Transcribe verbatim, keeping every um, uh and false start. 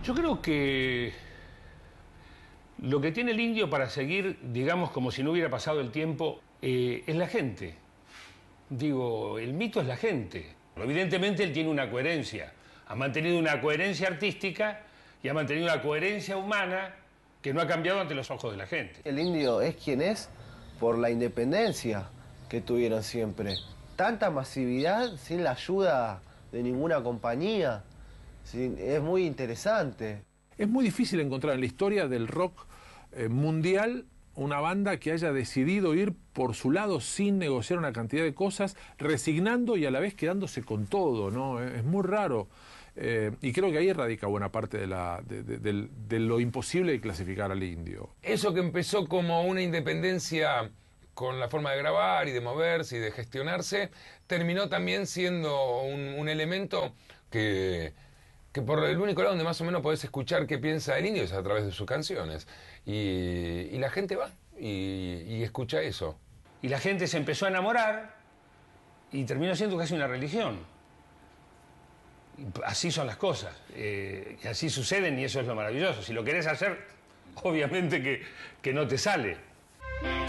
Yo creo que lo que tiene el indio para seguir, digamos, como si no hubiera pasado el tiempo, eh, es la gente. Digo, el mito es la gente. Evidentemente él tiene una coherencia. Ha mantenido una coherencia artística y ha mantenido una coherencia humana que no ha cambiado ante los ojos de la gente. El indio es quien es por la independencia que tuvieron siempre. Tanta masividad sin la ayuda de ninguna compañía. Sí, es muy interesante. Es muy difícil encontrar en la historia del rock eh, mundial una banda que haya decidido ir por su lado sin negociar una cantidad de cosas, resignando y a la vez quedándose con todo, ¿no? Es muy raro. Eh, y creo que ahí radica buena parte de, la, de, de, de, de lo imposible de clasificar al indio. Eso que empezó como una independencia con la forma de grabar y de moverse y de gestionarse, terminó también siendo un, un elemento que... que por el único lado donde más o menos podés escuchar qué piensa el indio es a través de sus canciones. Y, y la gente va y, y escucha eso. Y la gente se empezó a enamorar y terminó siendo casi una religión. Así son las cosas, eh, y así suceden y eso es lo maravilloso. Si lo querés hacer, obviamente que, que no te sale.